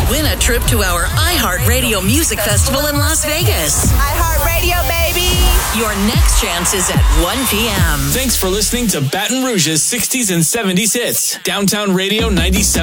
Win a trip to our iHeartRadio Music Festival in Las Vegas. iHeartRadio, baby! Your next chance is at 1 p.m. Thanks for listening to Baton Rouge's 60s and 70s hits. Downtown Radio 97.